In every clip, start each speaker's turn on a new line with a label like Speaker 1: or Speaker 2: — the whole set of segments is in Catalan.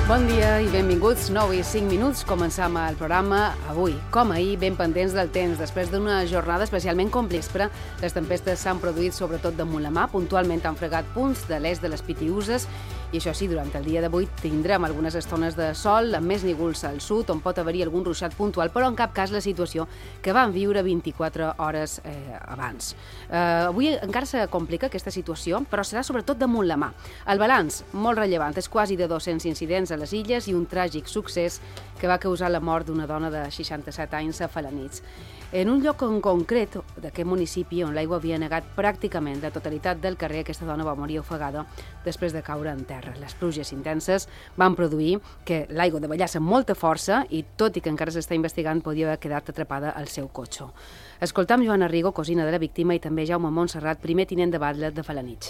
Speaker 1: Bon dia i benvinguts. 9 i 5 minuts. Començam el programa avui. Com ahir, ben pendents del temps. Després d'una jornada especialment complicada, les tempestes s'han produït sobretot damunt la mar. Puntualment han fregat punts de l'est de les Pitiüses. I això sí, durant el dia d'avui tindrem algunes estones de sol, amb més nígols al sud, on pot haver-hi algun ruixat puntual, però en cap cas la situació que vam viure 24 hores abans. Avui encara se complica aquesta situació, però serà sobretot damunt la mar. El balanç, molt rellevant, és quasi de 200 incidents a les illes i un tràgic succés que va causar la mort d'una dona de 67 anys a Felanitx. En un lloc en concret d'aquest municipi on l'aigua havia negat pràcticament la totalitat del carrer, aquesta dona va morir ofegada després de caure en terra. Les pluges intenses van produir que l'aigua davallés amb molta força i, tot i que encara s'està investigant, podia haver quedat atrapada al seu cotxe. Escoltam Joana Rigo, cosina de la víctima, i també Jaume Montserrat, primer tinent de batlle de Felanitx.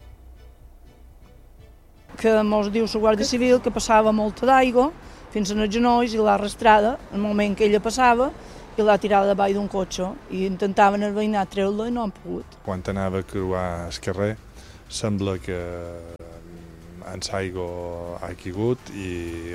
Speaker 2: Que mos diu la Guàrdia Civil que passava molta d'aigua fins als genolls i l'ha arrastrada en el moment que ella passava i l'ha tirada davall d'un cotxe i intentaven el veïnat treure-la i no han pogut.
Speaker 3: Quan anava a creuar el carrer sembla que en l'aigua ha caigut i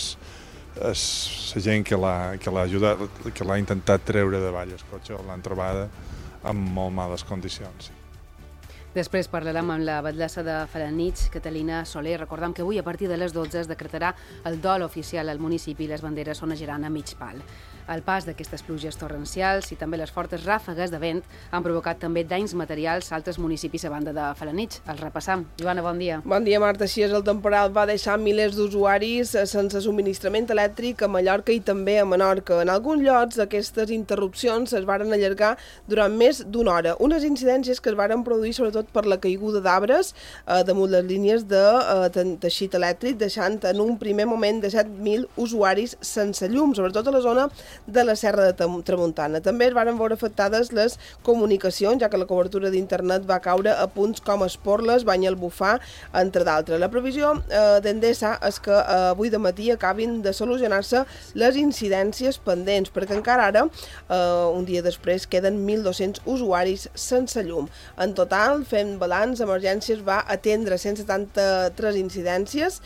Speaker 3: la gent que l'ha ajudat, que l'ha intentat treure davall el cotxe, l'han trobada en molt males condicions.
Speaker 1: Després parlarem amb la batllessa de Felanitx, Catalina Soler. Recordem que avui a partir de les 12 es decretarà el dol oficial al municipi i les banderes s'onejaran a mig pal. El pas d'aquestes pluges torrencials i també les fortes ràfegues de vent han provocat també danys materials a altres municipis a banda de Felanitx. Els repassam. Joana, bon dia.
Speaker 4: Bon dia, Marta. Així és, el temporal va deixar milers d'usuaris sense subministrament elèctric a Mallorca i també a Menorca. En alguns llocs aquestes interrupcions es varen allargar durant més d'una hora. Unes incidències que es varen produir sobretot per la caiguda d'arbres damunt les línies de teixit elèctric, deixant en un primer moment de 7.000 usuaris sense llum, sobretot a la zona de la Serra de Tramuntana. També es varen veure afectades les comunicacions, ja que la cobertura d'internet va caure a punts com Esporles, Banyalbufar, entre d'altres. La previsió d'Endesa és que avui de matí acabin de solucionar-se les incidències pendents, perquè encara ara, un dia després, queden 1.200 usuaris sense llum. En total, fent balanç, Emergències va atendre 173 incidents,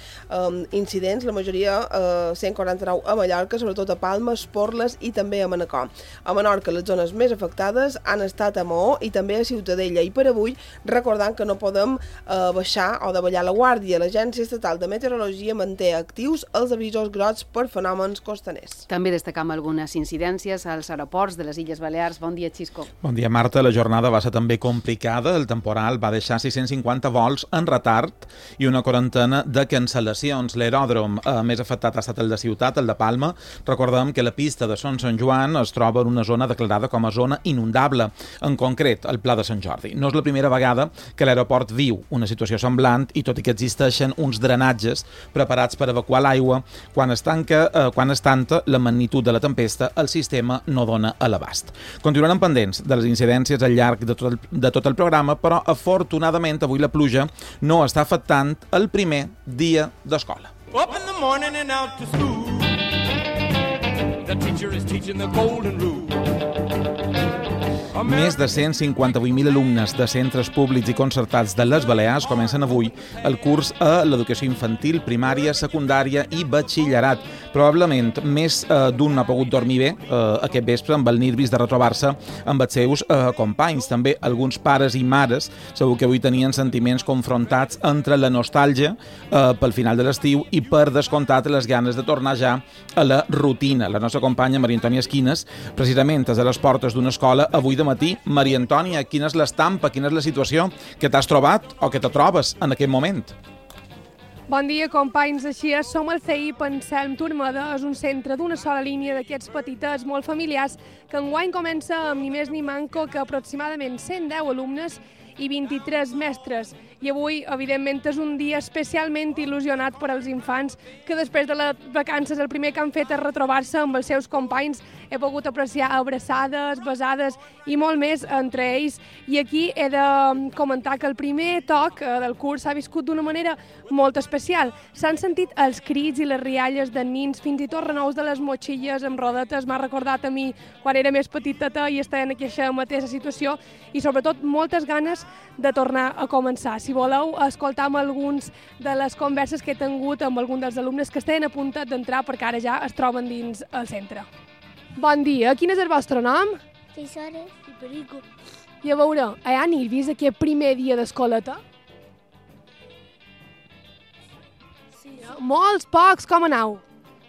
Speaker 4: la majoria 149 a Mallorca, sobretot a Palma, Esporles i també a Manacor. A Menorca, les zones més afectades han estat a Maó i també a Ciutadella. I per avui, recordant que no podem baixar o davallar la guàrdia. L'Agència Estatal de Meteorologia manté actius els avisos grocs per fenòmens costaners.
Speaker 1: També destacam algunes incidències als aeroports de les Illes Balears. Bon dia, Xisco.
Speaker 5: Bon dia, Marta. La jornada va ser també complicada. El temporal va deixar 650 vols en retard i una quarantena de cancel·lacions. L'aeròdrom més afectat ha estat el de Ciutat, el de Palma. Recordem que la pista de Son Sant Joan es troba en una zona declarada com a zona inundable, en concret el Pla de Sant Jordi. No és la primera vegada que l'aeroport viu una situació semblant i tot i que existeixen uns drenatges preparats per evacuar l'aigua, quan es tanta la magnitud de la tempesta, el sistema no dona a l'abast. Continuarem pendents de les incidències al llarg de tot el programa, però afortunadament avui la pluja no està afectant el primer dia d'escola.
Speaker 6: Up in the morning and out to school. The teacher is teaching the golden rule.
Speaker 5: Més de 158.000 alumnes de centres públics i concertats de les Balears comencen avui el curs a l'educació infantil, primària, secundària i batxillerat. Probablement més d'un no ha pogut dormir bé aquest vespre amb el nervis de retrobar-se amb els seus companys. També alguns pares i mares segur que avui tenien sentiments confrontats entre la nostàlgia pel final de l'estiu i per descomptat les ganes de tornar ja a la rutina. La nostra companya Maria Antònia Esquines, precisament és a les portes d'una escola avui de matí. Maria Antònia, quina és l'estampa, quina és la situació que t'has trobat o que te trobes en aquest moment?
Speaker 7: Bon dia, companys. Així és, som al CEIP Anselm Turmeda. És un centre d'una sola línia d'aquests petitets molt familiars que enguany comença amb ni més ni manco que aproximadament 110 alumnes i 23 mestres. I avui, evidentment, és un dia especialment il·lusionat per als infants que després de les vacances el primer que han fet és retrobar-se amb els seus companys. He pogut apreciar abraçades, besades i molt més entre ells. I aquí he de comentar que el primer toc del curs s'ha viscut d'una manera molt especial. S'han sentit els crits i les rialles de nins, fins i tot renous de les motxilles amb rodetes. M'ha recordat a mi quan era més petiteta i estava en aquesta mateixa situació i sobretot moltes ganes de tornar a començar. Si voleu, escoltam alguns de les converses que he tingut amb alguns dels alumnes que estan a punt d'entrar perquè ara ja es troben dins el centre. Bon dia, quin és el vostre nom?
Speaker 8: Tisores i Perico.
Speaker 7: I a veure, hi ha nervis aquest primer dia d'escoleta?
Speaker 8: Sí.
Speaker 7: Molts, pocs, com aneu?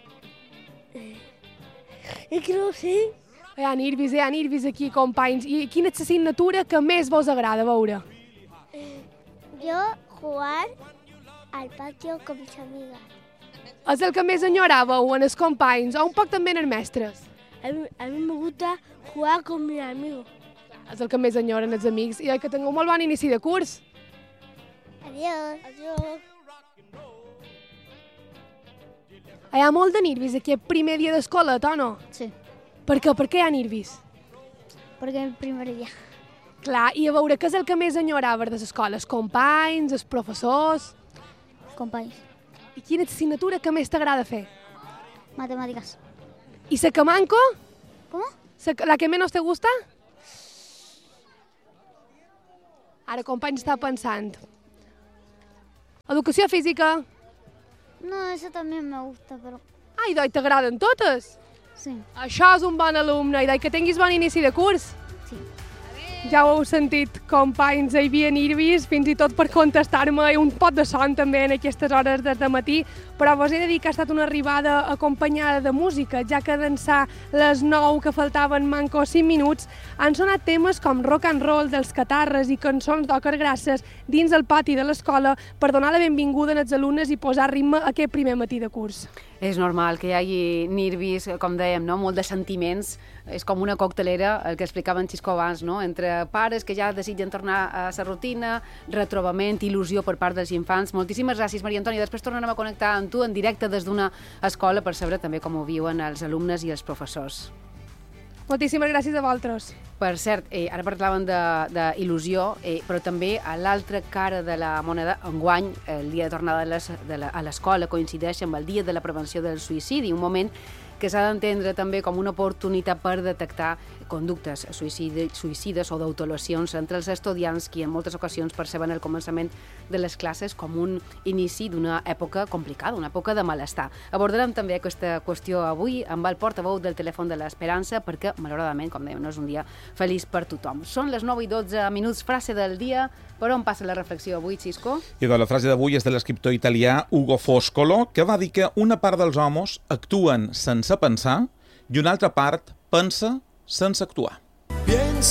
Speaker 8: És que no ho sé.
Speaker 7: Hi ha nervis aquí, companys. I quina és l'assignatura que més vos agrada veure?
Speaker 8: Jo jugar al patio con mis amigas.
Speaker 7: És el que més enyoràveu en els companys, o un poc també en els mestres?
Speaker 8: A mí me gusta jugar con mis amigos.
Speaker 7: És el que més enyoren els amics. I que tingueu molt bon inici de curs.
Speaker 8: Adiós. Adiós.
Speaker 7: Hi ha molt de nervis aquest primer dia d'escola, o no?
Speaker 8: Sí.
Speaker 7: Per què? Per què hi ha nervis?
Speaker 8: Porque el primer día.
Speaker 7: Clar, i a veure, què és el que més enyorava de l'escola? Els companys, els professors...
Speaker 8: Companys.
Speaker 7: I quina és l'assignatura que més t'agrada fer?
Speaker 8: Matemáticas.
Speaker 7: I la que manco?
Speaker 8: ¿Cómo?
Speaker 7: La que menos te gusta? Ara, companys, està pensant. Educació física.
Speaker 8: No, eso también me gusta, pero...
Speaker 7: Ai, doi, t'agraden totes?
Speaker 8: Sí.
Speaker 7: Això és un bon alumne, i doi, que tinguis bon inici de curs.
Speaker 8: Sí.
Speaker 7: Ja ho heu sentit, companys, hi havia nervis, fins i tot per contestar-me, i un pot de son també en aquestes hores des de matí, però vos he de dir que ha estat una arribada acompanyada de música, ja que d'ençà les 9 que faltaven manco 5 minuts, han sonat temes com rock and roll dels Catarres i cançons d'Òcar Grasses dins el pati de l'escola per donar la benvinguda als alumnes i posar ritme a aquest primer matí de curs.
Speaker 1: És normal que hi hagi nervis, com dèiem, no? Molt de sentiments. És com una coctelera, el que explicava en Xisco abans, no? Entre pares que ja desitgen tornar a la rutina, retrobament, il·lusió per part dels infants. Moltíssimes gràcies, Maria Antònia. Després tornarem a connectar amb tu en directe des d'una escola per saber també com ho viuen els alumnes i els professors.
Speaker 7: Moltíssimes gràcies a vosaltres.
Speaker 1: Per cert, ara parlàvem d'il·lusió, però també a l'altra cara de la moneda, enguany, el dia de tornada a l'escola coincideix amb el dia de la prevenció del suïcidi, un moment que s'ha d'entendre també com una oportunitat per detectar conductes suïcides o d'autolacions entre els estudiants que en moltes ocasions perceben el començament de les classes com un inici d'una època complicada, una època de malestar. Abordarem també aquesta qüestió avui amb el portaveu del Telèfon de l'Esperança perquè, malauradament, com dèiem, no és un dia feliç per tothom. Són les 9:12 minuts, frase del dia. Per on passa la reflexió avui, Xisco?
Speaker 5: I la frase d'avui és de l'escriptor italià Ugo Foscolo, que va dir que una part dels homes actuen sense pensar i una altra part pensa sense actuar.